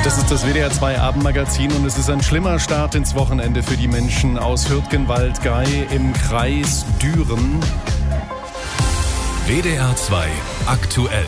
Das ist das WDR 2 Abendmagazin und es ist ein schlimmer Start ins Wochenende für die Menschen aus Hürtgenwald-Gey im Kreis Düren. WDR 2 aktuell.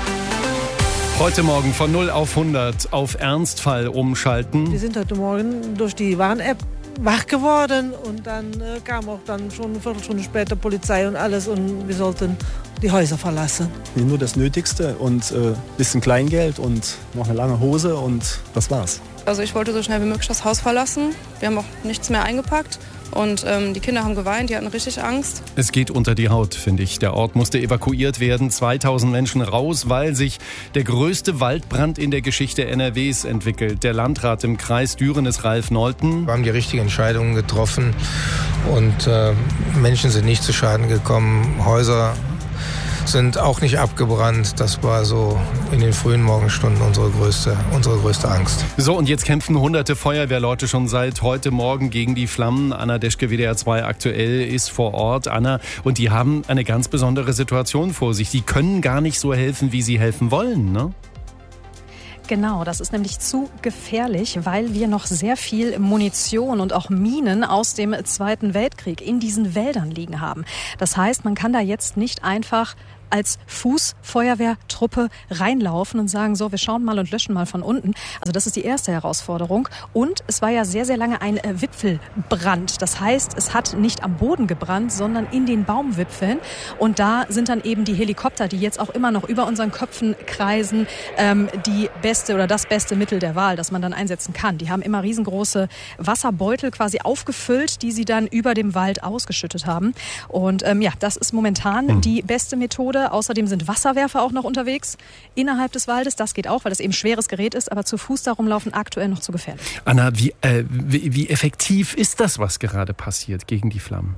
Heute Morgen von 0 auf 100 auf Ernstfall umschalten. Wir sind heute Morgen durch die Warn-App wach geworden und dann kam auch dann schon eine Viertelstunde später Polizei und alles und wir sollten die Häuser verlassen. Nur das Nötigste und ein bisschen Kleingeld und noch eine lange Hose und das war's. Also ich wollte so schnell wie möglich das Haus verlassen. Wir haben auch nichts mehr eingepackt. Und die Kinder haben geweint, die hatten richtig Angst. Es geht unter die Haut, finde ich. Der Ort musste evakuiert werden, 2000 Menschen raus, weil sich der größte Waldbrand in der Geschichte NRWs entwickelt. Der Landrat im Kreis Düren ist Ralf Nolten. Wir haben die richtigen Entscheidungen getroffen und Menschen sind nicht zu Schaden gekommen. Häuser sind auch nicht abgebrannt. Das war so in den frühen Morgenstunden unsere größte Angst. So, und jetzt kämpfen hunderte Feuerwehrleute schon seit heute Morgen gegen die Flammen. Anna Deschke, WDR 2 aktuell, ist vor Ort. Anna, und die haben eine ganz besondere Situation vor sich. Die können gar nicht so helfen, wie sie helfen wollen, ne? Genau, das ist nämlich zu gefährlich, weil wir noch sehr viel Munition und auch Minen aus dem Zweiten Weltkrieg in diesen Wäldern liegen haben. Das heißt, man kann da jetzt nicht einfach als Fußfeuerwehrtruppe reinlaufen und sagen, so, wir schauen mal und löschen mal von unten. Also das ist die erste Herausforderung. Und es war ja sehr, sehr lange ein Wipfelbrand. Das heißt, es hat nicht am Boden gebrannt, sondern in den Baumwipfeln. Und da sind dann eben die Helikopter, die jetzt auch immer noch über unseren Köpfen kreisen, die beste oder das beste Mittel der Wahl, das man dann einsetzen kann. Die haben immer riesengroße Wasserbeutel quasi aufgefüllt, die sie dann über dem Wald ausgeschüttet haben. Und ja, das ist momentan die beste Methode. Außerdem sind Wasserwerfer auch noch unterwegs innerhalb des Waldes. Das geht auch, weil das eben schweres Gerät ist, aber zu Fuß darum laufen aktuell noch zu gefährlich. Anna, wie effektiv ist das, was gerade passiert gegen die Flammen?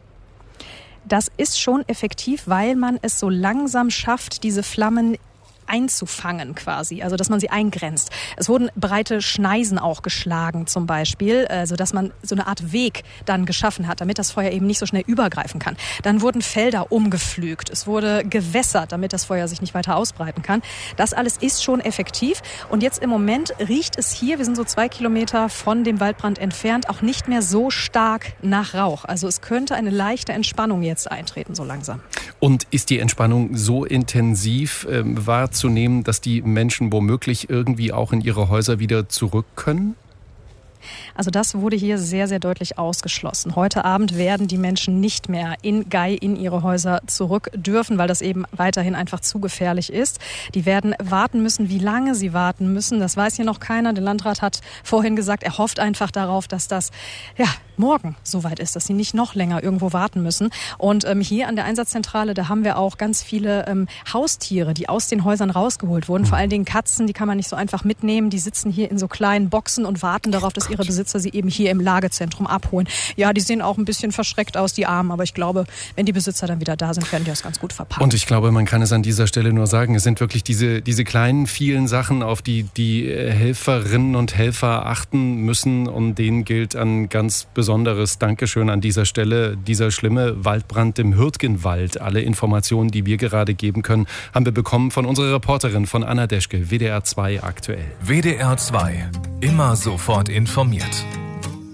Das ist schon effektiv, weil man es so langsam schafft, diese Flammen einzufangen quasi, also dass man sie eingrenzt. Es wurden breite Schneisen auch geschlagen zum Beispiel, also dass man so eine Art Weg dann geschaffen hat, damit das Feuer eben nicht so schnell übergreifen kann. Dann wurden Felder umgepflügt, es wurde gewässert, damit das Feuer sich nicht weiter ausbreiten kann. Das alles ist schon effektiv und jetzt im Moment riecht es hier, wir sind so 2 Kilometer von dem Waldbrand entfernt, auch nicht mehr so stark nach Rauch. Also es könnte eine leichte Entspannung jetzt eintreten, so langsam. Und ist die Entspannung so intensiv wahrzunehmen, dass die Menschen womöglich irgendwie auch in ihre Häuser wieder zurück können? Also das wurde hier sehr, sehr deutlich ausgeschlossen. Heute Abend werden die Menschen nicht mehr in Gey in ihre Häuser zurück dürfen, weil das eben weiterhin einfach zu gefährlich ist. Die werden warten müssen. Wie lange sie warten müssen, das weiß hier noch keiner. Der Landrat hat vorhin gesagt, er hofft einfach darauf, dass das morgen soweit ist, dass sie nicht noch länger irgendwo warten müssen. Und hier an der Einsatzzentrale, da haben wir auch ganz viele Haustiere, die aus den Häusern rausgeholt wurden. Vor allen Dingen Katzen, die kann man nicht so einfach mitnehmen. Die sitzen hier in so kleinen Boxen und warten darauf, dass ihre Besitzer sie eben hier im Lagezentrum abholen. Ja, die sehen auch ein bisschen verschreckt aus, die Armen. Aber ich glaube, wenn die Besitzer dann wieder da sind, werden die das ganz gut verpacken. Und ich glaube, man kann es an dieser Stelle nur sagen, es sind wirklich diese kleinen, vielen Sachen, auf die Helferinnen und Helfer achten müssen. Und denen gilt ein ganz besonderes Dankeschön an dieser Stelle. Dieser schlimme Waldbrand im Hürtgenwald. Alle Informationen, die wir gerade geben können, haben wir bekommen von unserer Reporterin, von Anna Deschke, WDR 2 aktuell. WDR 2. Immer sofort informiert.